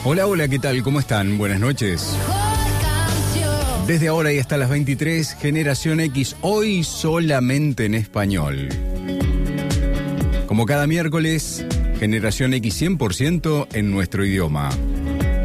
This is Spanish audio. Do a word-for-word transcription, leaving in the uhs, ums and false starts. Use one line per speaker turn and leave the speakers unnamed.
Hola, hola, ¿qué tal? ¿Cómo están? Buenas noches. Desde ahora y hasta las veintitrés, Generación X, hoy solamente en español. Como cada miércoles, Generación X cien por ciento en nuestro idioma.